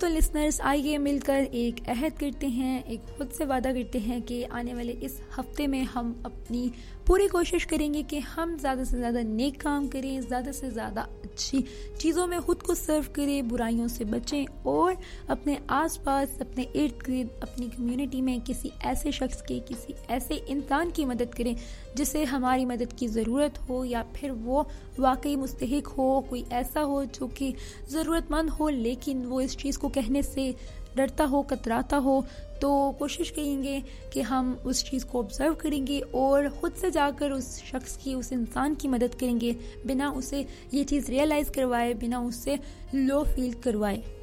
तो लिसनर्स, आइए मिलकर एक अहद करते हैं, एक खुद से वादा करते हैं कि आने वाले इस हफ्ते में हम अपनी पूरी कोशिश करेंगे कि हम ज़्यादा से ज़्यादा नेक काम करें, ज़्यादा से ज़्यादा अच्छी चीज़ों में खुद को सर्व करें, बुराइयों से बचें और अपने आसपास, अपने इर्द गिर्द, अपनी कम्युनिटी में किसी ऐसे शख्स के, किसी ऐसे इंसान की मदद करें जिसे हमारी मदद की ज़रूरत हो, या फिर वो वाकई मुस्तहिक हो, कोई ऐसा हो जो कि ज़रूरतमंद हो लेकिन वो इस चीज़ को कहने से डरता हो, कतराता हो। तो कोशिश करेंगे कि हम उस चीज़ को ऑब्ज़र्व करेंगे और ख़ुद से जाकर उस शख्स की, उस इंसान की मदद करेंगे, बिना उसे ये चीज़ रियलाइज़ करवाए, बिना उससे लो फील करवाए।